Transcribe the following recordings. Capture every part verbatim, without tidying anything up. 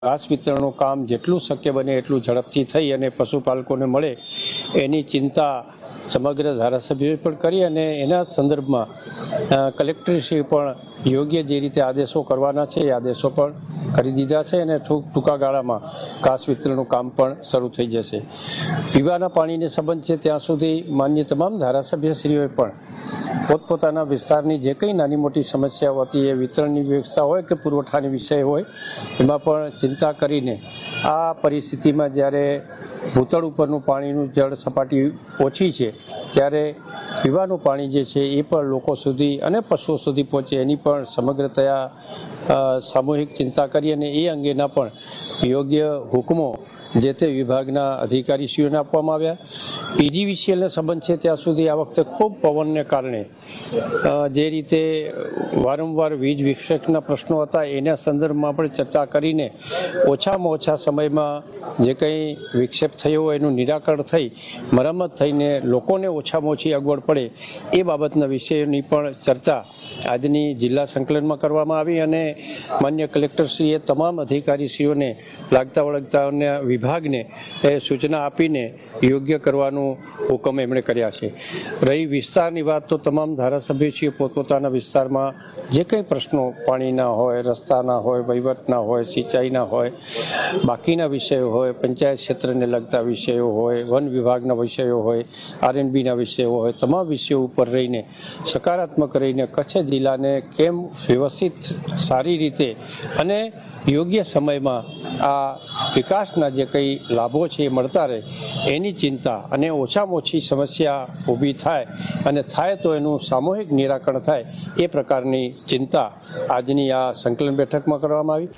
ઘાસ વિતરણનું કામ જેટલું શક્ય બને એટલું ઝડપથી થઈ અને પશુપાલકોને મળે એની ચિંતા સમગ્ર ધારાસભ્યોએ પણ કરી અને એના સંદર્ભમાં કલેક્ટરશ્રીએ પણ યોગ્ય જે રીતે આદેશો કરવાના છે એ આદેશો પણ કરી દીધા છે અને ટૂંકા ગાળામાં ઘાસ વિતરણનું કામ પણ શરૂ થઈ જશે. પીવાના પાણીને સંબંધ છે ત્યાં સુધી માન્ય તમામ ધારાસભ્યશ્રીઓએ પણ પોતપોતાના વિસ્તારની જે કંઈ નાની મોટી સમસ્યાઓ હતી એ વિતરણની વ્યવસ્થા હોય કે પુરવઠાની વિષય હોય એમાં પણ ચિંતા કરીને આ પરિસ્થિતિમાં જ્યારે ભૂતળ ઉપરનું પાણીનું જળ સપાટી ઓછી છે ત્યારે પીવાનું પાણી જે છે એ પણ લોકો સુધી અને પશુઓ સુધી પહોંચે એની પણ સમગ્રતયા સામૂહિક ચિંતા કરી અને એ અંગેના પણ યોગ્ય હુકમો જે તે વિભાગના અધિકારીશ્રીઓને આપવામાં આવ્યા. પીજીવીસીએલને સંબંધ છે ત્યાં સુધી આ વખતે ખૂબ પવનને કારણે જે રીતે વારંવાર વીજ વિક્ષેપના પ્રશ્નો હતા એના સંદર્ભમાં પણ ચર્ચા કરીને ઓછામાં ઓછા સમયમાં જે કંઈ વિક્ષેપ થયો હોય એનું નિરાકરણ થઈ મરમ્મત થઈને લોકોને ઓછામાં ઓછી અગવડ પડે એ બાબતના વિષયોની પણ ચર્ચા આજની જિલ્લા સંકલનમાં કરવામાં આવી અને માન્ય કલેક્ટરશ્રીએ તમામ અધિકારીશ્રીઓને લાગતા વળગતાના વિભાગને એ સૂચના આપીને યોગ્ય કરવાનું હુકમ એમણે કર્યા છે. રહી વિસ્તારની વાત તો તમામ ધારાસભ્યશ્રીઓ પોતપોતાના વિસ્તારમાં જે કંઈ પ્રશ્નો પાણીના હોય, રસ્તાના હોય, વહીવટના હોય, સિંચાઈના હોય, બાકીના વિષયો હોય, પંચાયત ક્ષેત્રને લગતા વિષયો હોય, વન વિભાગના વિષયો હોય, આરએનબીના વિષયો હોય, તમામ વિષયો ઉપર રહીને સકારાત્મક રહીને કચ્છ જિલ્લાને કેમ વ્યવસ્થિત સારી રીતે અને યોગ્ય સમયમાં આ વિકાસના જે કંઈ લાભો છે એ મળતા રહે એની ચિંતા અને ઓછામાં ઓછી સમસ્યા ઊભી થાય અને થાય તો એનું સામૂહિક નિરાકરણ થાય એ પ્રકારની ચિંતા આજની આ સંકલન બેઠકમાં કરવામાં આવી.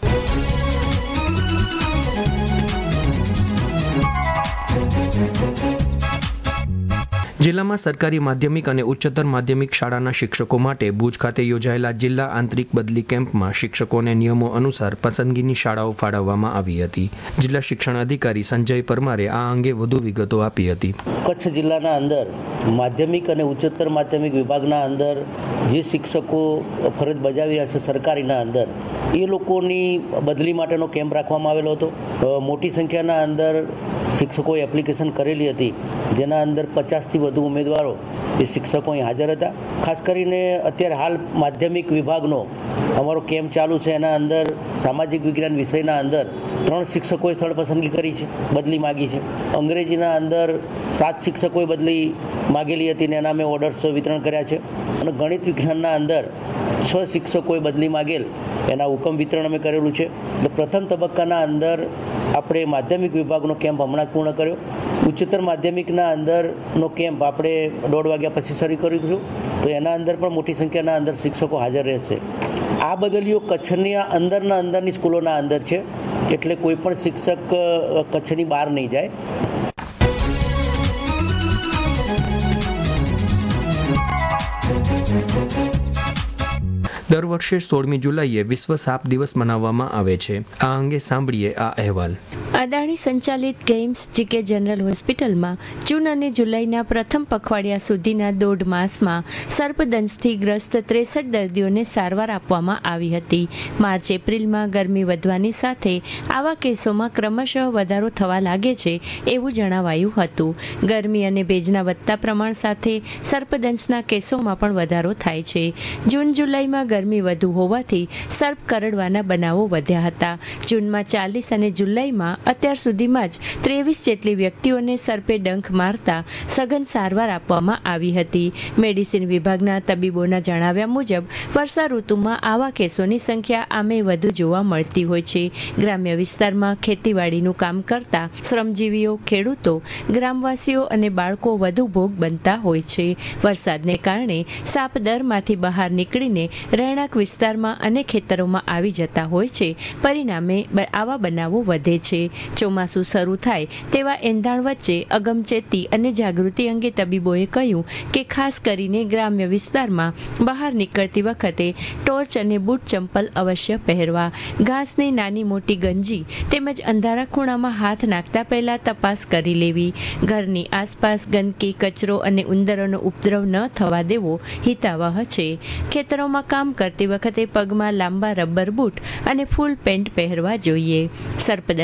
જિલ્લામાં સરકારી માધ્યમિક અને ઉચ્ચતર માધ્યમિક શાળાના શિક્ષકો માટે ભુજ ખાતે યોજાયેલા જિલ્લા આંતરિક બદલી કેમ્પમાં શિક્ષકોને નિયમો અનુસાર પસંદગીની શાળાઓ ફાળવવામાં આવી હતી. જિલ્લા શિક્ષણ અધિકારી સંજય પરમારે આ અંગે વધુ વિગતો આપી હતી. કચ્છ જિલ્લાના અંદર માધ્યમિક અને ઉચ્ચતર માધ્યમિક વિભાગના અંદર જે શિક્ષકો ફરજ બજાવી રહ્યા છે સરકારીના અંદર એ લોકોની બદલી માટેનો કેમ્પ રાખવામાં આવેલો હતો. મોટી સંખ્યાના અંદર શિક્ષકોએ એપ્લિકેશન કરેલી હતી જેના અંદર પચાસથી વધુ ઉમેદવારો એ શિક્ષકો અહીં હાજર હતા. ખાસ કરીને અત્યારે હાલ માધ્યમિક વિભાગનો અમારો કેમ્પ ચાલુ છે એના અંદર સામાજિક વિજ્ઞાન વિષયના અંદર ત્રણ શિક્ષકોએ સ્થળ પસંદગી કરી છે, બદલી માગી છે. અંગ્રેજીના અંદર સાત શિક્ષકોએ બદલી માગેલી હતી ને એના અમે ઓર્ડર્સ વિતરણ કર્યા છે અને ગણિત વિજ્ઞાનના અંદર છ શિક્ષકોએ બદલી માગેલ એના હુકમ વિતરણ અમે કરેલું છે. એટલે પ્રથમ તબક્કાના અંદર આપણે માધ્યમિક વિભાગનો કેમ્પ હમણાં જ પૂર્ણ કર્યો. ઉચ્ચતર માધ્યમિકના અંદરનો કેમ્પ આપણે દોઢ વાગ્યા પછી શરૂ કરીશું તો એના અંદર પણ મોટી સંખ્યાના અંદર શિક્ષકો હાજર રહેશે. આ બદલીઓ કચ્છની અંદરના અંદરની સ્કૂલોના અંદર છે એટલે કોઈ પણ શિક્ષક કચ્છની બહાર નહીં જાય. દર વર્ષે સોળમી જુલાઈએ વિશ્વ સાપ દિવસ મનાવવામાં આવે છે. આ અંગે સાંભળીએ આ અહેવાલ. અદાણી સંચાલિત ગેઇમ્સ જીકે જનરલ હોસ્પિટલમાં જૂન અને જુલાઈના પ્રથમ પખવાડિયા સુધીના દોઢ માસમાં સર્પદંશથી ગ્રસ્ત ત્રેસઠ દર્દીઓને સારવાર આપવામાં આવી હતી. માર્ચ એપ્રિલમાં ગરમી વધવાની સાથે આવા કેસોમાં ક્રમશઃ વધારો થવા લાગે છે એવું જણાવાયું હતું. ગરમી અને ભેજના વધતા પ્રમાણ સાથે સર્પદંશના કેસોમાં પણ વધારો થાય છે. જૂન જુલાઈમાં ગરમી વધુ હોવાથી સર્પ કરડવાના બનાવો વધ્યા હતા. જૂનમાં ચાલીસ અને જુલાઈમાં અત્યાર સુધીમાં જ ત્રેવીસ જેટલી વ્યક્તિઓને સર્પે ડંખ મારતા સઘન સારવાર આપવામાં આવી હતી. મેડિસિન વિભાગના તબીબોના જણાવ્યા મુજબ વર્ષા ઋતુમાં આવા કેસોની સંખ્યા આમે વધુ જોવા મળતી હોય છે. ગ્રામ્ય વિસ્તારમાં ખેતીવાડીનું કામ કરતા શ્રમજીવીઓ, ખેડૂતો, ગ્રામવાસીઓ અને બાળકો વધુ ભોગ બનતા હોય છે. વરસાદને કારણે સાપ દરમાંથી બહાર નીકળીને રહેણાંક વિસ્તારમાં અને ખેતરોમાં આવી જતા હોય છે. પરિણામે આવા બનાવો વધે છે. ચોમાસું શરૂ થાય તેવા એંધાણ વચ્ચે અગમચેતી અને જાગૃતિ અંગે તબીબોએ કહ્યું કે ખાસ કરીને ગ્રામ્ય વિસ્તારમાં બહાર નીકળતી વખતે ટોર્ચ અને બૂટ ચંપલ અવશ્ય પહેરવા. ઘાસની નાની મોટી ગંજી તેમજ અંધારા ખૂણામાં હાથ નાખતા પહેલા તપાસ કરી લેવી. ઘરની આસપાસ ગંદકી, કચરો અને ઉંદરોનો ઉપદ્રવ ન થવા દેવો હિતાવહ છે. ખેતરોમાં કામ કરતી વખતે પગમાં લાંબા રબર બૂટ અને ફૂલ પેન્ટ પહેરવા જોઈએ. સર્પદંશ